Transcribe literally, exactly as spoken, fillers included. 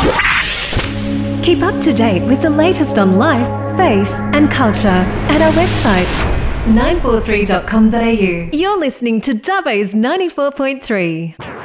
Keep up to date with the latest on life, faith and culture at our website nine four three dot com dot a u. You're listening to Dubbo's ninety-four point three.